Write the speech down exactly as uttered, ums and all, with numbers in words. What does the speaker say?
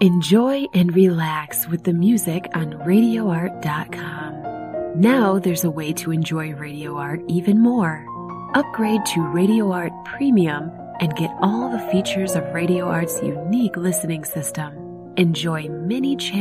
Enjoy and relax with the music on radio art dot com. Now there's a way to enjoy Radio Art even more. Upgrade to Radio Art Premium and get all the features of Radio Art's unique listening system. Enjoy many channels